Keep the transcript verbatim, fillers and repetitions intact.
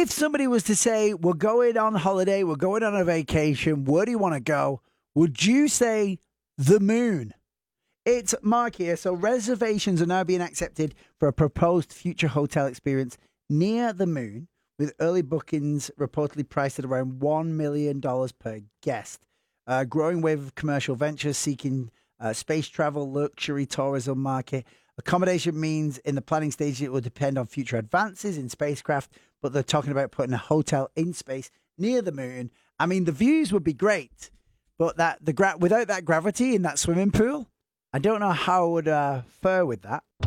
If somebody was to say, we're going on holiday, we're going on a vacation, where do you want to go? Would you say the moon? It's Mark here. So reservations are now being accepted for a proposed future hotel experience near the moon, with early bookings reportedly priced at around one million dollars per guest. A growing wave of commercial ventures seeking uh, space travel, luxury tourism market. Accommodation means in the planning stage it will depend on future advances in spacecraft, but they're talking about putting a hotel in space near the moon. I mean, the views would be great, but that the gra- without that gravity in that swimming pool, I don't know how I would uh, fare with that.